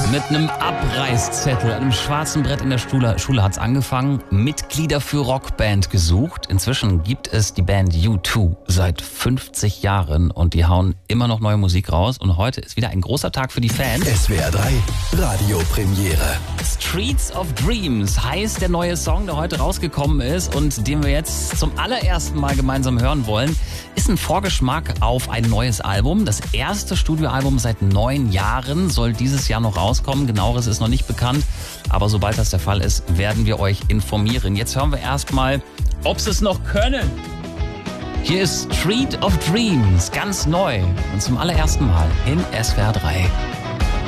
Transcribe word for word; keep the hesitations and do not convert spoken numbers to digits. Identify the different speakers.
Speaker 1: Mit einem Abreißzettel, einem schwarzen Brett in der Schule, Schule hat es angefangen. Mitglieder für Rockband gesucht. Inzwischen gibt es die Band U zwei seit fünfzig Jahren und die hauen immer noch neue Musik raus. Und heute ist wieder ein großer Tag für die Fans.
Speaker 2: S W R drei Radiopremiere.
Speaker 1: Streets of Dreams heißt der neue Song, der heute rausgekommen ist und den wir jetzt zum allerersten Mal gemeinsam hören wollen. Ist ein Vorgeschmack auf ein neues Album. Das erste Studioalbum seit neun Jahren soll dieses Jahr noch rauskommen. Genaueres ist noch nicht bekannt, aber sobald das der Fall ist, werden wir euch informieren. Jetzt hören wir erstmal, ob sie es noch können. Hier ist Street of Dreams, ganz neu und zum allerersten Mal in S W R drei.